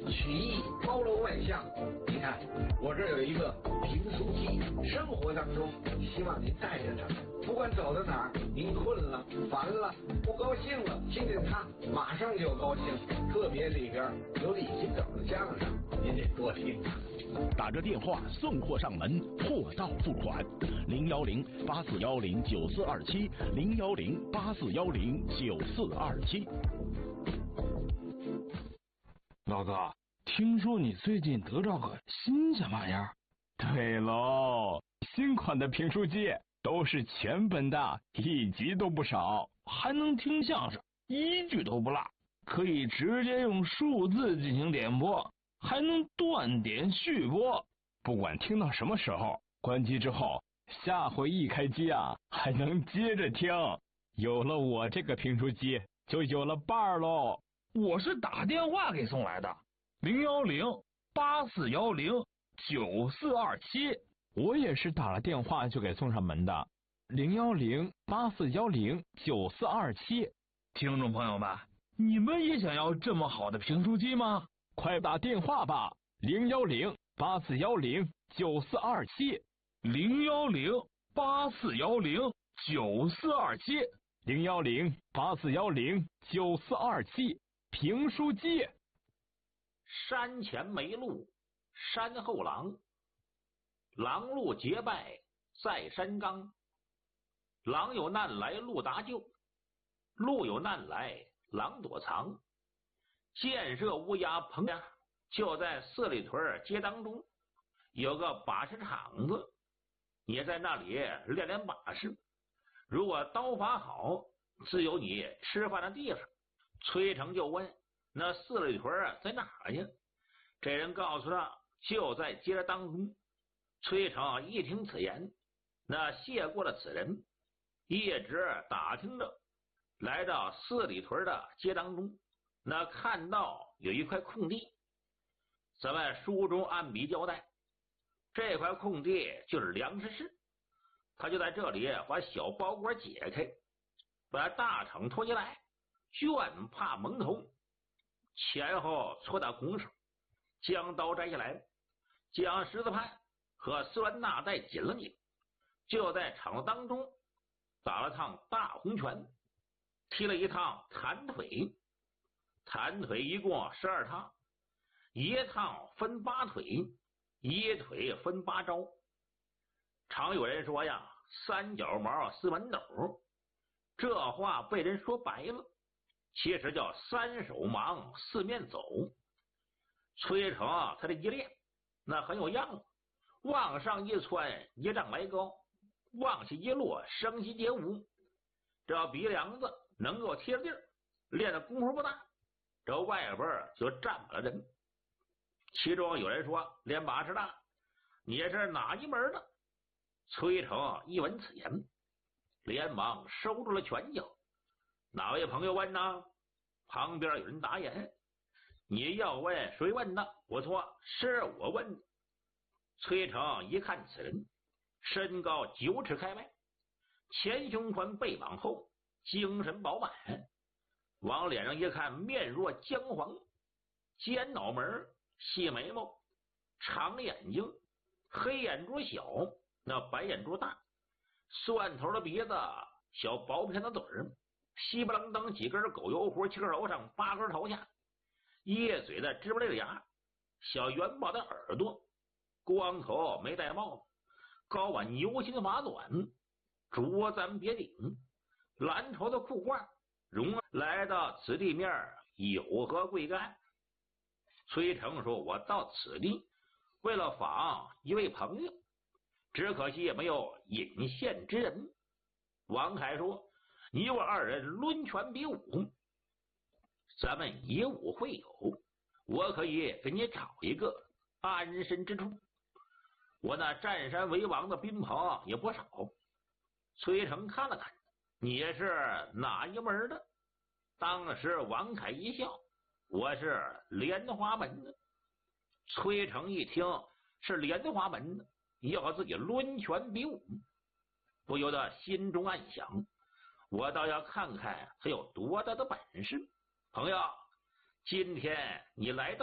曲艺包罗万象。你看，我这儿有一个评书机，生活当中希望您带着它，不管走到哪儿，您困了、烦了、不高兴了，听见它马上就高兴。特别里边有李金斗的相声，您得多听。 打着电话送货上门，货到付款，010-8410-9427，010-8410-9427。 老哥，听说你最近得着个新鲜玩意儿？ 对喽，新款的评书机都是全本的，1集都不少， 还能听相声，1句都不落，可以直接用数字进行点播，还能断点续播。 不管听到什么时候，关机之后，下回一开机啊，还能接着听。有了我这个评书机，就有了伴儿喽。 我是打电话给送来的，010-8410-9427。 我也是打了电话就给送上门的，010-8410-9427。 听众朋友们，你们也想要这么好的评书机吗？ 快打电话吧，010-8410-9427， 010-8410-9427， 010-8410-9427。评书机。 山前没路，山后狼，狼路结拜在山岗。狼有难来路搭救，路有难来狼躲藏。建设乌鸦棚呀，就在四里屯街当中，有个把式场子，也在那里练练把式。如果刀法好，自有你吃饭的地方。崔成就问：那四里屯在哪儿呀？这人告诉他，就在街的当中。崔成一听此言，那谢过了此人，一直打听着，来到四里屯的街当中，那看到有一块空地。咱们书中按笔交代，这块空地就是粮食室，他就在这里把小包裹解开，把大厂拖进来，卷帕蒙头，前后搓打拱手，将刀摘下来，将十字판和丝鸾纳带紧了紧，就在场子当中打了趟大红拳，踢了一趟弹腿，弹腿一共12趟，一趟分8腿，一腿分8招。常有人说呀，三脚毛四门斗，这话被人说白了，其实叫三手忙四面走。崔成他这一练，那很有样子，往上一窜1丈来高，往下一落声息皆无。这鼻梁子能够贴地儿，练的功夫不大，这外边就站满了人。其中有人说，练把式的，你是哪一门的？崔成一闻此言，连忙收住了拳脚。哪位朋友问呢？旁边有人答言，你要问谁问的？不错，是我问的。崔成一看此人，身高9尺开外，前胸宽背往后，精神饱满，往脸上一看，面若姜黄，尖脑门，细眉毛，长眼睛，黑眼珠小，那白眼珠大，蒜头的鼻子，小薄片的嘴儿，稀不楞登几根狗油胡7根头上8根头下，一嘴的直不溜的牙，小元宝的耳朵，光头没戴帽子，高挽牛心的马短，竹簪别顶，蓝绸的裤褂，容来到此地面有何贵干？崔成说，我到此地为了访一位朋友，只可惜没有引线之人。王凯说，你我二人抡拳比武，咱们以武会友，我可以给你找一个安身之处。我那占山为王的兵袍也不少。崔成看了看，你是哪一门的？当时王凯一笑，我是莲花门的。崔成一听是莲花门的，要自己抡拳比武，不由得心中暗想，我倒要看看他有多大的本事。朋友，今天你来到